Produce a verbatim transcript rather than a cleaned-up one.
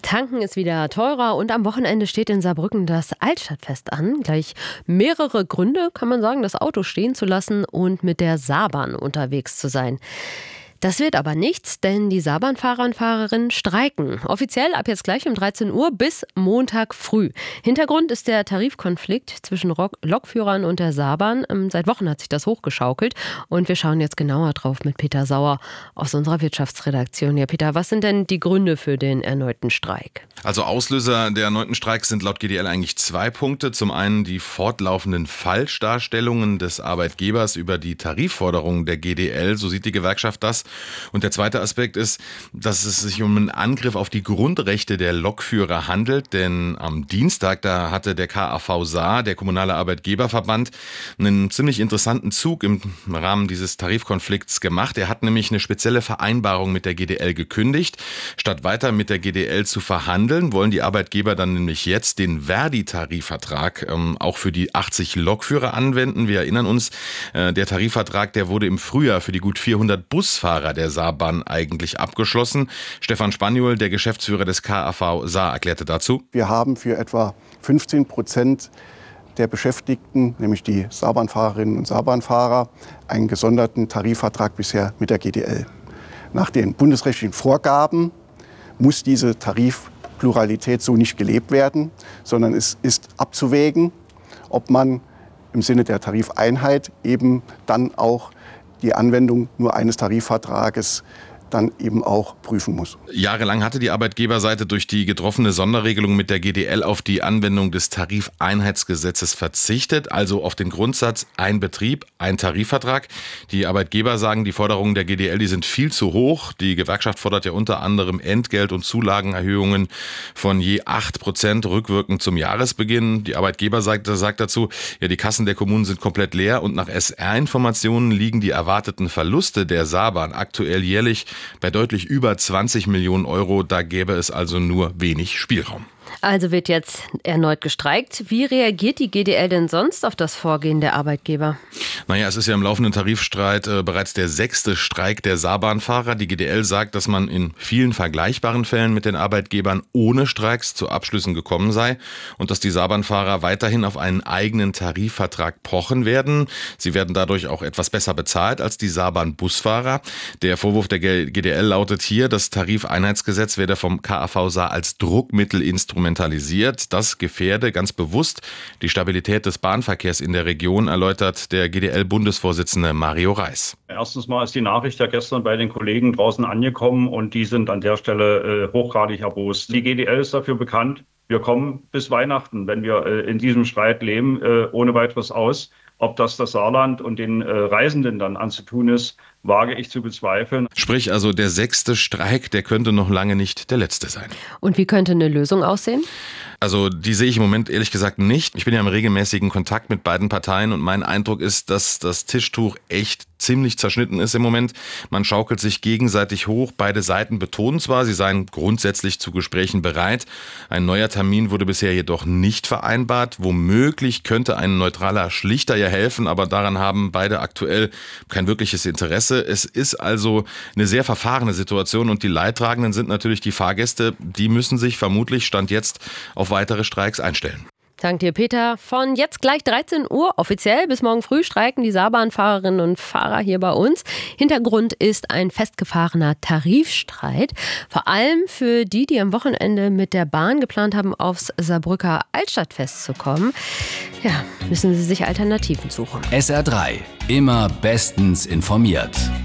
Tanken ist wieder teurer und am Wochenende steht in Saarbrücken das Altstadtfest an. Gleich mehrere Gründe, kann man sagen, das Auto stehen zu lassen und mit der Saarbahn unterwegs zu sein. Das wird aber nichts, denn die Saarbahnfahrer und Fahrerinnen streiken. Offiziell ab jetzt gleich um dreizehn Uhr bis Montag früh. Hintergrund ist der Tarifkonflikt zwischen Lokführern und der Saarbahn. Seit Wochen hat sich das hochgeschaukelt und wir schauen jetzt genauer drauf mit Peter Sauer aus unserer Wirtschaftsredaktion. Ja, Peter, was sind denn die Gründe für den erneuten Streik? Also Auslöser der erneuten Streiks sind laut G D L eigentlich zwei Punkte. Zum einen die fortlaufenden Falschdarstellungen des Arbeitgebers über die Tarifforderungen der G D L, so sieht die Gewerkschaft das. Und der zweite Aspekt ist, dass es sich um einen Angriff auf die Grundrechte der Lokführer handelt, denn am Dienstag, da hatte der K A V Saar, der kommunale Arbeitgeberverband, einen ziemlich interessanten Zug im Rahmen dieses Tarifkonflikts gemacht. Er hat nämlich eine spezielle Vereinbarung mit der G D L gekündigt. Statt weiter mit der G D L zu verhandeln, wollen die Arbeitgeber dann nämlich jetzt den Verdi-Tarifvertrag ähm, auch für die achtzig Lokführer anwenden. Wir erinnern uns, äh, der Tarifvertrag, der wurde im Frühjahr für die gut vierhundert Busfahrer der Saarbahn eigentlich abgeschlossen. Stefan Spaniol, der Geschäftsführer des K A V Saar, erklärte dazu: Wir haben für etwa fünfzehn Prozent der Beschäftigten, nämlich die Saarbahnfahrerinnen und Saarbahnfahrer, einen gesonderten Tarifvertrag bisher mit der G D L. Nach den bundesrechtlichen Vorgaben muss diese Tarifpluralität so nicht gelebt werden, sondern es ist abzuwägen, ob man im Sinne der Tarifeinheit eben dann auch die Anwendung nur eines Tarifvertrages dann eben auch prüfen muss. Jahrelang hatte die Arbeitgeberseite durch die getroffene Sonderregelung mit der G D L auf die Anwendung des Tarifeinheitsgesetzes verzichtet, also auf den Grundsatz ein Betrieb, ein Tarifvertrag. Die Arbeitgeber sagen, die Forderungen der G D L, die sind viel zu hoch. Die Gewerkschaft fordert ja unter anderem Entgelt- und Zulagenerhöhungen von je acht Prozent rückwirkend zum Jahresbeginn. Die Arbeitgeberseite sagt dazu, ja, die Kassen der Kommunen sind komplett leer und nach S R-Informationen liegen die erwarteten Verluste der Saarbahn aktuell jährlich bei deutlich über zwanzig Millionen Euro. Da gäbe es also nur wenig Spielraum. Also wird jetzt erneut gestreikt. Wie reagiert die G D L denn sonst auf das Vorgehen der Arbeitgeber? Naja, es ist ja im laufenden Tarifstreit äh, bereits der sechste Streik der Saarbahnfahrer. Die G D L sagt, dass man in vielen vergleichbaren Fällen mit den Arbeitgebern ohne Streiks zu Abschlüssen gekommen sei und dass die Saarbahnfahrer weiterhin auf einen eigenen Tarifvertrag pochen werden. Sie werden dadurch auch etwas besser bezahlt als die Saarbahn-Busfahrer. Der Vorwurf der G D L lautet hier, das Tarifeinheitsgesetz werde vom K A V Saar als Druckmittel instrumentalisiert. Das gefährde ganz bewusst die Stabilität des Bahnverkehrs in der Region, erläutert der G D L-Bundesvorsitzende Mario Reis. Erstens mal ist die Nachricht ja gestern bei den Kollegen draußen angekommen und die sind an der Stelle äh, hochgradig erbost. Die G D L ist dafür bekannt, wir kommen bis Weihnachten, wenn wir äh, in diesem Streit leben, äh, ohne weiteres aus. Ob das das Saarland und den äh, Reisenden dann anzutun ist, wage ich zu bezweifeln. Sprich also, der sechste Streik, der könnte noch lange nicht der letzte sein. Und wie könnte eine Lösung aussehen? Also die sehe ich im Moment ehrlich gesagt nicht. Ich bin ja im regelmäßigen Kontakt mit beiden Parteien und mein Eindruck ist, dass das Tischtuch echt ziemlich zerschnitten ist im Moment. Man schaukelt sich gegenseitig hoch. Beide Seiten betonen zwar, sie seien grundsätzlich zu Gesprächen bereit. Ein neuer Termin wurde bisher jedoch nicht vereinbart. Womöglich könnte ein neutraler Schlichter ja helfen, aber daran haben beide aktuell kein wirkliches Interesse. Es ist also eine sehr verfahrene Situation und die Leidtragenden sind natürlich die Fahrgäste. Die müssen sich vermutlich Stand jetzt auf weitere Streiks einstellen. Dank dir, Peter. Von jetzt gleich dreizehn Uhr offiziell bis morgen früh streiken die Saarbahnfahrerinnen und Fahrer hier bei uns. Hintergrund ist ein festgefahrener Tarifstreit. Vor allem für die, die am Wochenende mit der Bahn geplant haben, aufs Saarbrücker Altstadtfest zu kommen. Ja, müssen sie sich Alternativen suchen. S R drei. Immer bestens informiert.